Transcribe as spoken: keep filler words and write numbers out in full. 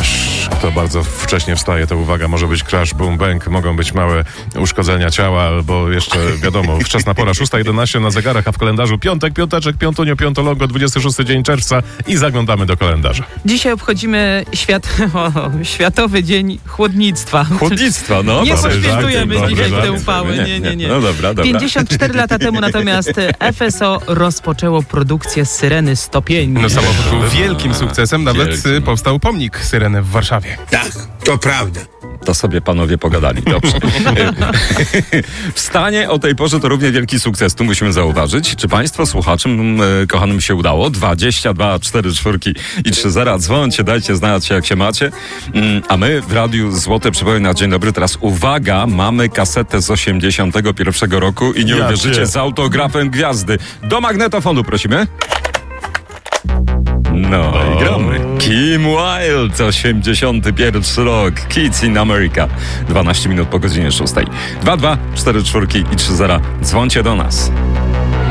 crash. Kto bardzo wcześnie wstaje, to uwaga, może być crash, boom, bang, mogą być małe uszkodzenia ciała, albo jeszcze, wiadomo, wczesna pora, szósta jedenaście na zegarach, a w kalendarzu piątek, piąteczek, piątunio, piątolongo, dwudziesty szósty dzień czerwca i zaglądamy do kalendarza. Dzisiaj obchodzimy świat, o, Światowy Dzień Chłodnictwa. Chłodnictwa, no. Nie Dobry poświętujemy żart, dzisiaj dobry te żart. upały, nie, nie, nie. No dobra, dobra. pięćdziesiąt cztery lata temu natomiast F S O rozpoczęło produkcję Syreny sto pięć. No samochód był wielkim sukcesem, nawet Wielkim. y, powstał pomnik Syreny w Warszawie. Tak, to prawda. To sobie panowie pogadali, dobrze. W stanie o tej porze to równie wielki sukces, tu musimy zauważyć. Czy państwo słuchaczom e, kochanym się udało? dwadzieścia dwa, cztery czwórki i trzy zera. Dzwońcie, dajcie znać, jak się macie. Mm, a my w Radiu Złote Przypomina. Dzień dobry, teraz uwaga, mamy kasetę z osiemdziesiątego pierwszego roku i nie Ja uwierzycie, cię. z autografem gwiazdy. Do magnetofonu prosimy. No i gramy. Kim Wilde, osiemdziesiąty pierwszy rok. Kids in America. dwanaście minut po godzinie szóstej. dwa dwa, cztery czwórki i trzy zera. Dzwońcie do nas.